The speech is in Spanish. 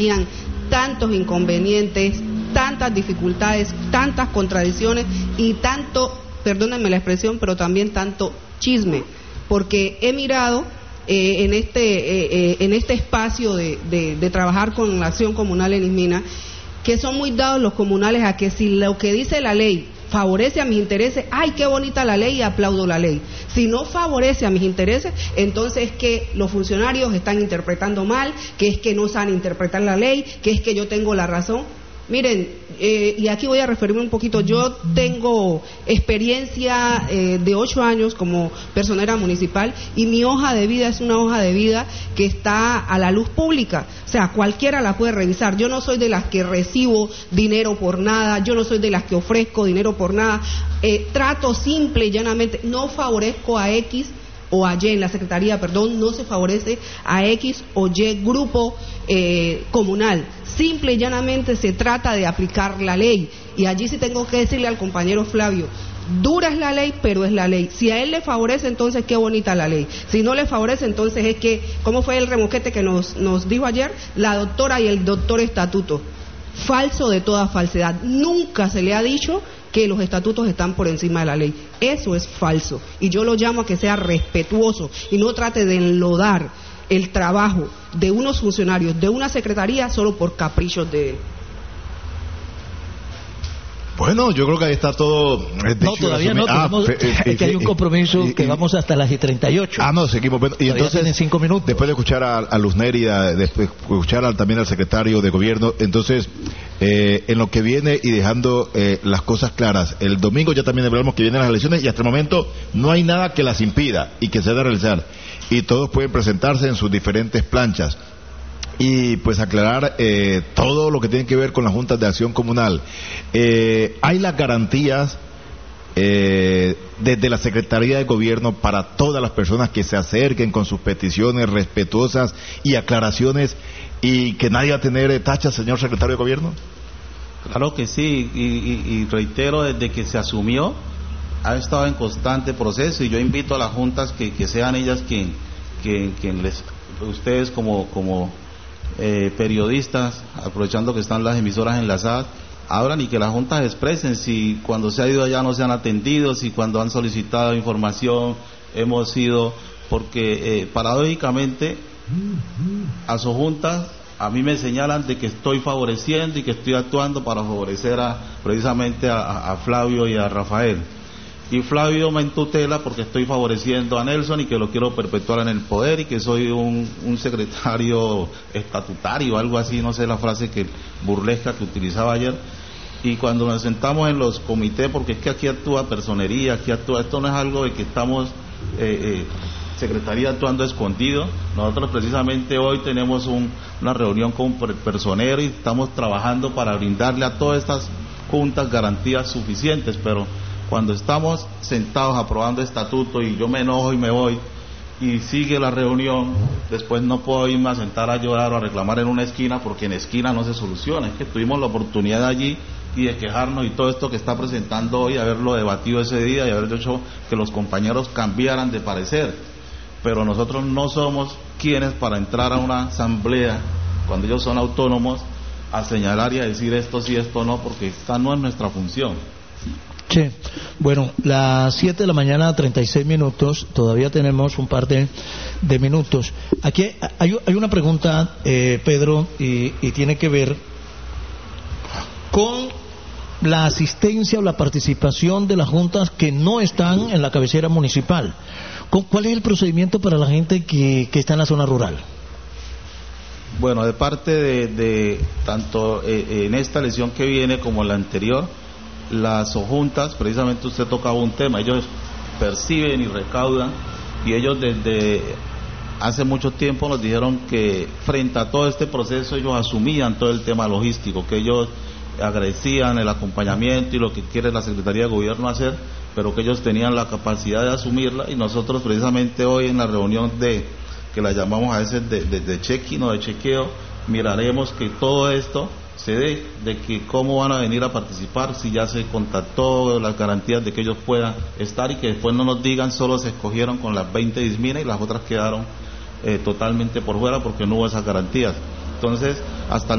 tantos inconvenientes, tantas dificultades, tantas contradicciones y tanto, perdónenme la expresión, pero también tanto chisme, porque he mirado en este espacio de trabajar con la acción comunal en Ismina, que son muy dados los comunales a que si lo que dice la ley favorece a mis intereses, ¡ay, qué bonita la ley! Y aplaudo la ley. Si no favorece a mis intereses, entonces es que los funcionarios están interpretando mal, que es que no saben interpretar la ley, que es que yo tengo la razón. Miren, y aquí voy a referirme un poquito, yo tengo experiencia de 8 años como personera municipal y mi hoja de vida es una hoja de vida que está a la luz pública, o sea, cualquiera la puede revisar. Yo no soy de las que recibo dinero por nada, yo no soy de las que ofrezco dinero por nada, trato simple y llanamente, no favorezco a X o a Y, en la Secretaría, perdón, no se favorece a X o Y grupo comunal. Simple y llanamente se trata de aplicar la ley. Y allí sí tengo que decirle al compañero Flavio, dura es la ley, pero es la ley. Si a él le favorece, entonces qué bonita la ley. Si no le favorece, entonces es que, ¿cómo fue el remoquete que nos dijo ayer? La doctora y el doctor estatuto. Falso de toda falsedad. Nunca se le ha dicho que los estatutos están por encima de la ley. Eso es falso. Y yo lo llamo a que sea respetuoso y no trate de enlodar el trabajo de unos funcionarios, de una secretaría, solo por caprichos de él. Bueno, yo creo que ahí está todo. No, todavía no. Que hay un compromiso que vamos hasta las 38. No, seguimos. Bueno, y entonces, en 5 minutos. Después de escuchar a Luz Nérida, después de escuchar también al secretario de gobierno, entonces, en lo que viene y dejando las cosas claras, el domingo ya también hablamos que vienen las elecciones y hasta el momento no hay nada que las impida y que se debe realizar. Y todos pueden presentarse en sus diferentes planchas. Y pues aclarar todo lo que tiene que ver con las juntas de acción comunal. Hay las garantías desde la Secretaría de Gobierno para todas las personas que se acerquen con sus peticiones respetuosas y aclaraciones y que nadie va a tener tachas, señor secretario de Gobierno. Claro que sí, y reitero, desde que se asumió ha estado en constante proceso y yo invito a las juntas que sean ellas quien ustedes como periodistas, aprovechando que están las emisoras enlazadas, abran y que las juntas expresen si cuando se ha ido allá no se han atendido, si cuando han solicitado información hemos sido, porque paradójicamente a sus juntas a mí me señalan de que estoy favoreciendo y que estoy actuando para favorecer precisamente a Flavio y a Rafael. Y Flavio me entutela porque estoy favoreciendo a Nelson y que lo quiero perpetuar en el poder y que soy un secretario estatutario, algo así, no sé la frase burlesca que utilizaba ayer. Y cuando nos sentamos en los comités, porque es que aquí actúa personería, esto no es algo de que estamos secretaría actuando escondido. Nosotros precisamente hoy tenemos una reunión con personero y estamos trabajando para brindarle a todas estas juntas garantías suficientes, pero cuando estamos sentados aprobando estatuto y yo me enojo y me voy y sigue la reunión, después no puedo irme a sentar a llorar o a reclamar en una esquina porque en esquina no se soluciona. Es que tuvimos la oportunidad de allí y de quejarnos y todo esto que está presentando hoy, haberlo debatido ese día y haber hecho que los compañeros cambiaran de parecer. Pero nosotros no somos quienes para entrar a una asamblea, cuando ellos son autónomos, a señalar y a decir esto sí, esto no, porque esta no es nuestra función. Sí, bueno, las 7 de la mañana, 36 minutos, todavía tenemos un par de minutos. Aquí hay una pregunta, Pedro, y tiene que ver con la asistencia o la participación de las juntas que no están en la cabecera municipal. ¿Cuál es el procedimiento para la gente que está en la zona rural? Bueno, de parte de tanto en esta elección que viene como en la anterior, las juntas, precisamente usted tocaba un tema, ellos perciben y recaudan y ellos desde hace mucho tiempo nos dijeron que frente a todo este proceso ellos asumían todo el tema logístico, que ellos agradecían el acompañamiento y lo que quiere la Secretaría de Gobierno hacer, pero que ellos tenían la capacidad de asumirla y nosotros precisamente hoy en la reunión que la llamamos a veces de check-in o de chequeo, miraremos que todo esto se dé, de que cómo van a venir a participar, si ya se contactó, las garantías de que ellos puedan estar y que después no nos digan solo se escogieron con las 20 de Ismina y las otras quedaron totalmente por fuera porque no hubo esas garantías. Entonces, hasta